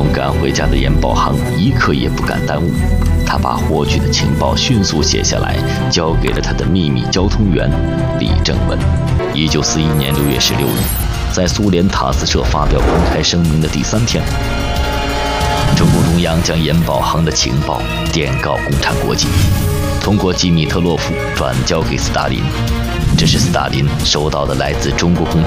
统赶回家的严宝航一刻也不敢耽误，他把获取的情报迅速写下来，交给了他的秘密交通员李正文。1941年6月16日，在苏联塔斯社发表公开声明的第3天，中共中央将严宝航的情报电告共产国际，通过基米特洛夫转交给斯大林。这是斯大林收到的来自中国共